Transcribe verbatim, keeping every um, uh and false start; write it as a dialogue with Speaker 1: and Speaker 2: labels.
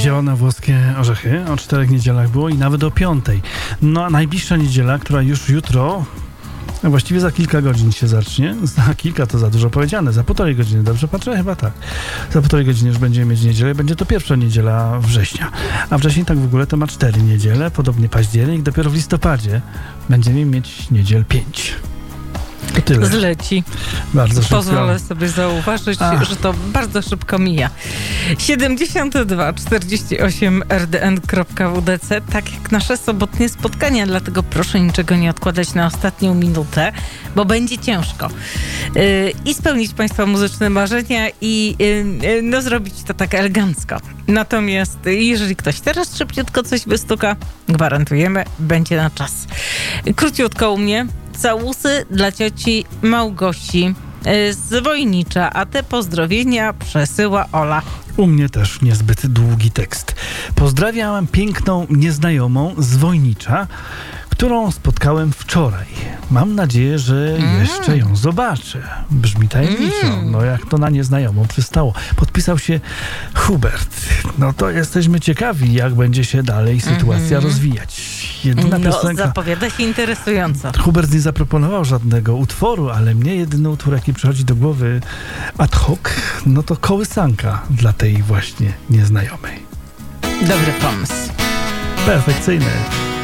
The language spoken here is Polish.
Speaker 1: zielone włoskie orzechy. O czterech niedzielach było i nawet o piątej. No a najbliższa niedziela, która już jutro, właściwie za kilka godzin się zacznie. Za kilka to za dużo powiedziane. Za półtorej godziny, dobrze patrzę? Chyba tak. Za półtorej godziny już będziemy mieć niedzielę. Będzie to pierwsza niedziela września. A wrzesień tak w ogóle to ma cztery niedziele. Podobnie październik. Dopiero w listopadzie będziemy mieć niedziel pięć. To tyle.
Speaker 2: Zleci.
Speaker 1: Bardzo szybko.
Speaker 2: Pozwolę sobie zauważyć, Ach. że to bardzo szybko mija. siedemdziesiąt dwa czterdzieści osiem r d n kropka w d c, tak jak nasze sobotnie spotkania, dlatego proszę niczego nie odkładać na ostatnią minutę, bo będzie ciężko. Yy, I spełnić Państwa muzyczne marzenia i yy, no zrobić to tak elegancko. Natomiast jeżeli ktoś teraz szybciutko coś wystuka, gwarantujemy, będzie na czas. Króciutko u mnie. Całusy dla cioci Małgosi z Wojnicza, a te pozdrowienia przesyła Ola.
Speaker 1: U mnie też niezbyt długi tekst. Pozdrawiam piękną nieznajomą z Wojnicza, którą spotkałem wczoraj. Mam nadzieję, że mm. jeszcze ją zobaczę. Brzmi tajemniczo. Mm. No jak to na nieznajomą przystało. Podpisał się Hubert. No to jesteśmy ciekawi, jak będzie się dalej sytuacja mm-hmm. rozwijać. Jedyna
Speaker 2: no,
Speaker 1: piosenka...
Speaker 2: zapowiada się interesująco.
Speaker 1: Hubert nie zaproponował żadnego utworu, ale mnie jedyny utwór, jaki przychodzi do głowy ad hoc, no to kołysanka dla tej właśnie nieznajomej.
Speaker 2: Dobry pomysł.
Speaker 1: Perfekcyjny.